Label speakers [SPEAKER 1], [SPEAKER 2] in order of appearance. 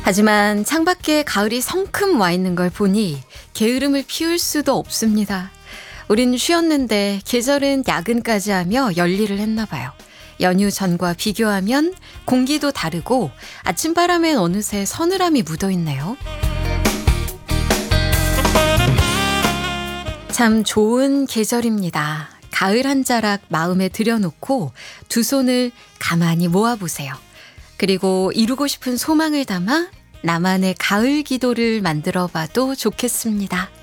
[SPEAKER 1] 하지만 창밖에 가을이 성큼 와 있는 걸 보니 게으름을 피울 수도 없습니다. 우린 쉬었는데 계절은 야근까지 하며 열일을 했나 봐요. 연휴 전과 비교하면 공기도 다르고 아침바람엔 어느새 서늘함이 묻어있네요. 참 좋은 계절입니다. 가을 한 자락 마음에 들여놓고 두 손을 가만히 모아보세요. 그리고 이루고 싶은 소망을 담아 나만의 가을 기도를 만들어 봐도 좋겠습니다.